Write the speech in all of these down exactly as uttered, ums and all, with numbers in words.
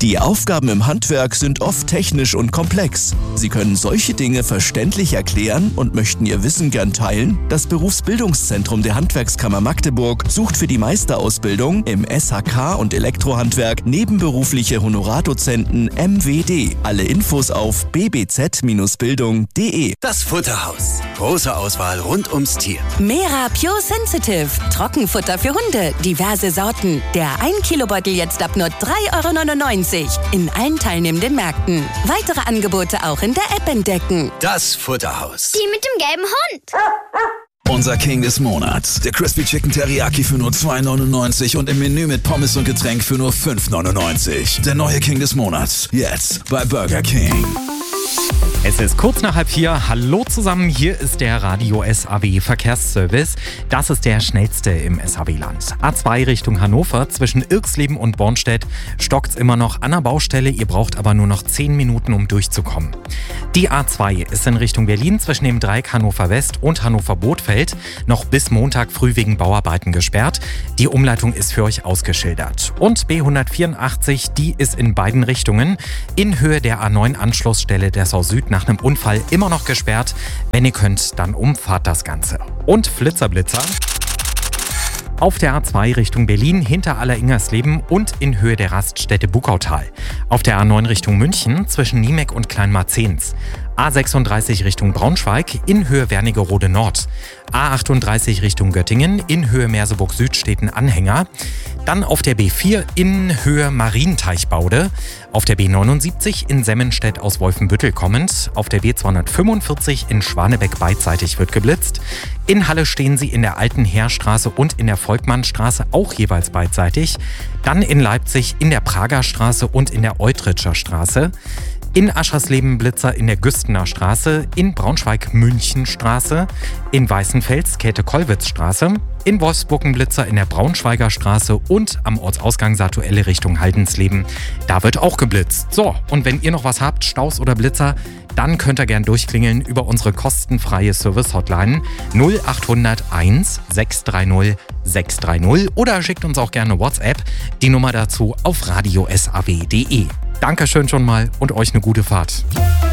Die Aufgaben im Handwerk sind oft technisch und komplex. Sie können solche Dinge verständlich erklären und möchten Ihr Wissen gern teilen? Das Berufsbildungszentrum der Handwerkskammer Magdeburg sucht für die Meisterausbildung im S H K und Elektrohandwerk nebenberufliche Honorardozenten M W D. Alle Infos auf b b z Bindestrich bildung punkt d e. Das Futterhaus. Große Auswahl rund ums Tier. Mera Pure Sensitive. Trockenfutter für Hunde. Diverse Sorten. Der ein Kilo Beutel jetzt ab nur drei Euro neunundneunzig. In allen teilnehmenden Märkten. Weitere Angebote auch in der App entdecken. Das Futterhaus. Die mit dem gelben Hund. Unser King des Monats. Der Crispy Chicken Teriyaki für nur zwei neunundneunzig und im Menü mit Pommes und Getränk für nur fünf neunundneunzig. Der neue King des Monats. Jetzt bei Burger King. Es ist kurz nach halb vier. Hallo zusammen, hier ist der Radio S A W Verkehrsservice. Das ist der schnellste im S A W-Land. A zwei Richtung Hannover, zwischen Irxleben und Bornstedt stockt's immer noch an der Baustelle. Ihr braucht aber nur noch zehn Minuten, um durchzukommen. Die A zwei ist in Richtung Berlin zwischen dem Dreieck Hannover West und Hannover Bothfeld noch bis Montag früh wegen Bauarbeiten gesperrt. Die Umleitung ist für euch ausgeschildert. Und B hundertvierundachtzig, die ist in beiden Richtungen in Höhe der A neun Anschlussstelle der Sau Süd nach einem Unfall immer noch gesperrt. Wenn ihr könnt, dann umfahrt das Ganze. Und Flitzerblitzer. Auf der A zwei Richtung Berlin hinter Alleringersleben und in Höhe der Raststätte Buckautal. Auf der A neun Richtung München zwischen Niemek und Kleinmarzens. A sechsunddreißig Richtung Braunschweig in Höhe Wernigerode Nord. A achtunddreißig Richtung Göttingen in Höhe Merseburg Süd steht ein Anhänger. Dann auf der B vier in Höhe Marienteichbaude. Auf der B neunundsiebzig in Semmenstedt aus Wolfenbüttel kommend. Auf der B zweihundertfünfundvierzig in Schwanebeck beidseitig wird geblitzt. In Halle stehen sie in der Alten Heerstraße und in der Volkmannstraße auch jeweils beidseitig. Dann in Leipzig in der Prager Straße und in der Eutritscher Straße. In Aschersleben Blitzer in der Güstener Straße, in Braunschweig Münchenstraße, in Weißenfels Käthe-Kollwitz-Straße, in Wolfsburg ein Blitzer in der Braunschweiger Straße und am Ortsausgang Satuelle Richtung Haldensleben. Da wird auch geblitzt. So, und wenn ihr noch was habt, Staus oder Blitzer, dann könnt ihr gern durchklingeln über unsere kostenfreie Service-Hotline null achthundert eins sechs drei null sechs drei null oder schickt uns auch gerne WhatsApp. Die Nummer dazu auf radio s a w punkt d e. Dankeschön schon mal und euch eine gute Fahrt.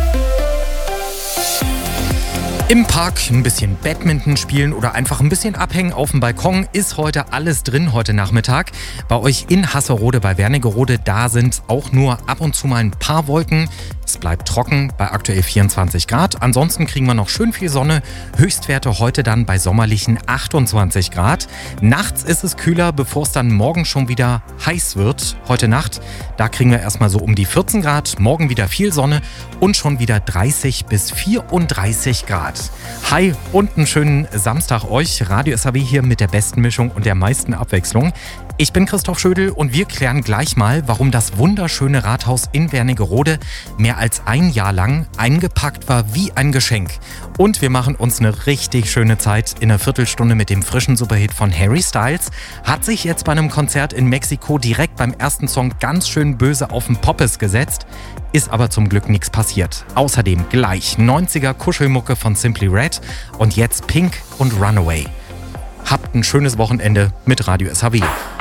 Im Park ein bisschen Badminton spielen oder einfach ein bisschen abhängen auf dem Balkon ist heute alles drin heute Nachmittag. Bei euch in Hasserode bei Wernigerode, da sind auch nur ab und zu mal ein paar Wolken. Es bleibt trocken bei aktuell vierundzwanzig Grad. Ansonsten kriegen wir noch schön viel Sonne. Höchstwerte heute dann bei sommerlichen achtundzwanzig Grad. Nachts ist es kühler, bevor es dann morgen schon wieder heiß wird. Heute Nacht, da kriegen wir erstmal so um die vierzehn Grad. Morgen wieder viel Sonne und schon wieder dreißig bis vierunddreißig Grad. Hi und einen schönen Samstag euch. Radio S A W hier mit der besten Mischung und der meisten Abwechslung. Ich bin Christoph Schödel und wir klären gleich mal, warum das wunderschöne Rathaus in Wernigerode mehr als ein Jahr lang eingepackt war wie ein Geschenk. Und wir machen uns eine richtig schöne Zeit in einer Viertelstunde mit dem frischen Superhit von Harry Styles. Hat sich jetzt bei einem Konzert in Mexiko direkt beim ersten Song ganz schön böse auf den Poppes gesetzt. Ist aber zum Glück nichts passiert. Außerdem gleich neunziger Kuschelmucke von Simply Red und jetzt Pink und Runaway. Habt ein schönes Wochenende mit Radio S A W.